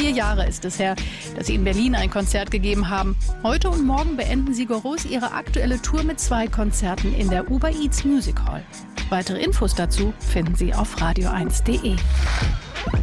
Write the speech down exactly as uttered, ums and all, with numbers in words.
Vier Jahre ist es her, dass sie in Berlin ein Konzert gegeben haben. Heute und morgen beenden Sigur Rós ihre aktuelle Tour mit zwei Konzerten in der Uber Eats Music Hall. Weitere Infos dazu finden Sie auf radio eins punkt de.